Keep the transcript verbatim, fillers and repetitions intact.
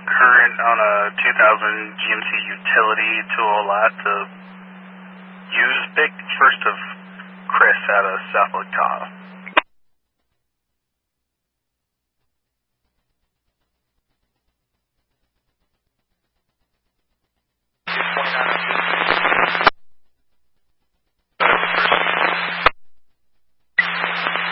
current on a two thousand G M C utility tool lot to use big first of Chris out of South Lake Tahoe.